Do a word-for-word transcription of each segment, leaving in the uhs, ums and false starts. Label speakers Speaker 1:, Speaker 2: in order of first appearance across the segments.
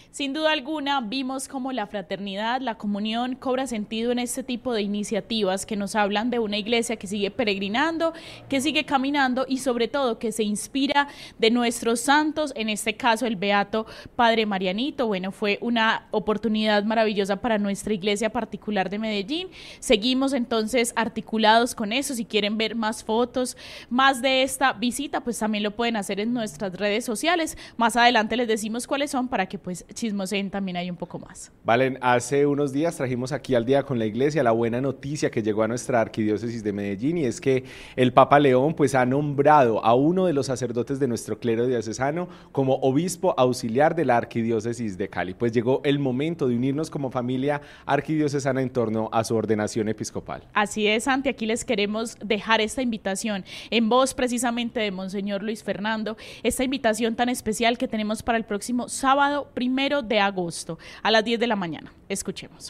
Speaker 1: Sin duda alguna, vimos cómo la fraternidad, la comunión cobra sentido en este tipo de iniciativas que nos hablan de una iglesia que sigue peregrinando, que sigue caminando y sobre todo que se inspira de nuestros santos, en este caso el beato Padre Marianito. Bueno, fue una oportunidad maravillosa para nuestra iglesia particular de Medellín. Seguimos entonces articulados con eso. Si quieren ver más fotos, más de esta visita, pues también lo pueden hacer en nuestras redes sociales. Más adelante les decimos cuáles son para que pues chismoseen también hay un poco más.
Speaker 2: Valen, hace unos días trajimos aquí al Día con la Iglesia la buena noticia que llegó a nuestra arquidiócesis de Medellín, y es que el Papa León pues ha nombrado a uno de los sacerdotes de nuestro clero diocesano como obispo auxiliar de la arquidiócesis de Cali. Pues llegó el momento de unirnos como familia arquidiocesana en torno a su ordenación episcopal.
Speaker 1: Así es, Santi, aquí les queremos dejar esta invitación en voz precisamente de Monseñor Luis Fernando, esta invitación tan especial que tenemos para el próximo sábado primero de agosto a las diez de la mañana. Escuchemos.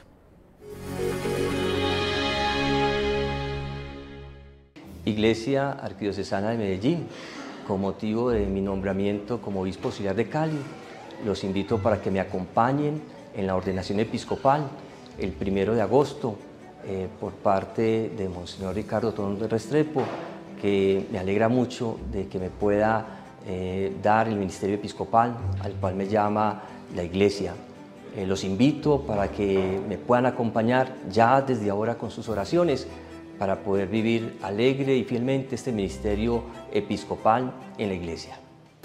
Speaker 3: Iglesia Arquidiocesana de Medellín, con motivo de mi nombramiento como obispo auxiliar de Cali, los invito para que me acompañen en la ordenación episcopal el primero de agosto eh, por parte de Monseñor Ricardo Tón de Restrepo, que me alegra mucho de que me pueda eh, dar el ministerio episcopal al cual me llama la Iglesia. Eh, los invito para que me puedan acompañar ya desde ahora con sus oraciones para poder vivir alegre y fielmente este ministerio episcopal en la Iglesia.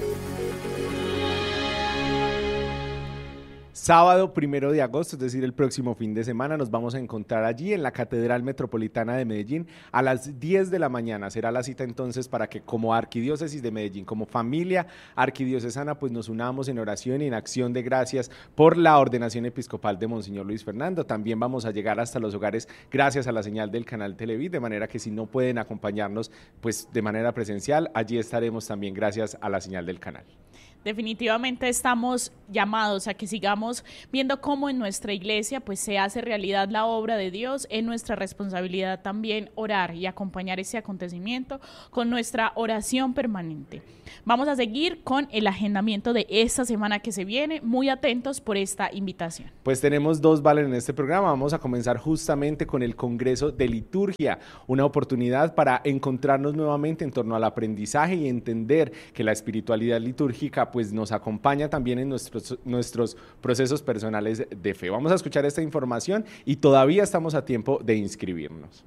Speaker 2: Sábado primero de agosto, es decir, el próximo fin de semana, nos vamos a encontrar allí en la Catedral Metropolitana de Medellín a las diez de la mañana. Será la cita entonces para que como arquidiócesis de Medellín, como familia arquidiocesana, pues nos unamos en oración y en acción de gracias por la ordenación episcopal de Monseñor Luis Fernando. También vamos a llegar hasta los hogares gracias a la señal del canal Televid, de manera que si no pueden acompañarnos pues de manera presencial, allí estaremos también gracias a la señal del canal.
Speaker 1: Definitivamente estamos llamados a que sigamos viendo cómo en nuestra iglesia pues se hace realidad la obra de Dios. Es nuestra responsabilidad también orar y acompañar ese acontecimiento con nuestra oración permanente. Vamos a seguir con el agendamiento de esta semana que se viene, muy atentos por esta invitación.
Speaker 2: Pues tenemos dos vales en este programa. Vamos a comenzar justamente con el Congreso de Liturgia, una oportunidad para encontrarnos nuevamente en torno al aprendizaje y entender que la espiritualidad litúrgica pues nos acompaña también en nuestros, nuestros procesos personales de fe. Vamos a escuchar esta información y todavía estamos a tiempo de inscribirnos.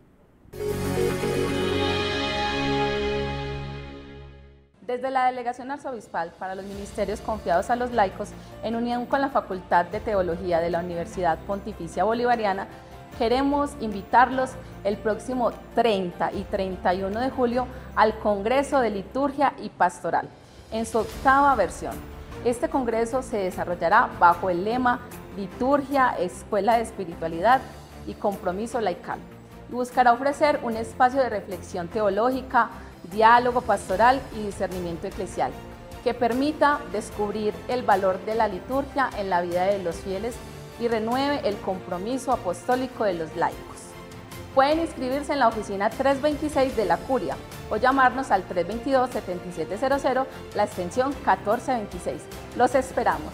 Speaker 4: Desde la Delegación Arzobispal para los Ministerios Confiados a los Laicos, en unión con la Facultad de Teología de la Universidad Pontificia Bolivariana, queremos invitarlos el próximo treinta y treinta y uno de julio al Congreso de Liturgia y Pastoral, en su octava versión. Este congreso se desarrollará bajo el lema Liturgia, Escuela de Espiritualidad y Compromiso Laical, y buscará ofrecer un espacio de reflexión teológica, diálogo pastoral y discernimiento eclesial, que permita descubrir el valor de la liturgia en la vida de los fieles y renueve el compromiso apostólico de los laicos. Pueden inscribirse en la oficina trescientos veintiséis de la Curia o llamarnos al tres dos dos, siete siete cero cero, la extensión catorce veintiséis. Los esperamos.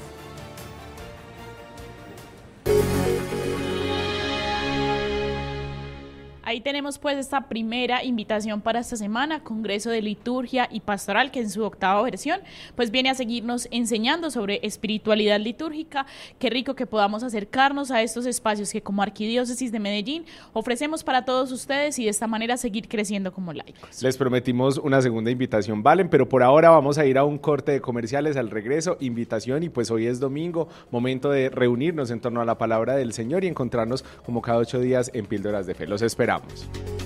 Speaker 1: Ahí tenemos pues esta primera invitación para esta semana, Congreso de Liturgia y Pastoral, que en su octava versión pues viene a seguirnos enseñando sobre espiritualidad litúrgica. Qué rico que podamos acercarnos a estos espacios que como Arquidiócesis de Medellín ofrecemos para todos ustedes y de esta manera seguir creciendo como laicos.
Speaker 2: Les prometimos una segunda invitación, Valen, pero por ahora vamos a ir a un corte de comerciales. Al regreso, invitación, y pues hoy es domingo, momento de reunirnos en torno a la palabra del Señor y encontrarnos como cada ocho días en Píldoras de Fe. Los esperamos.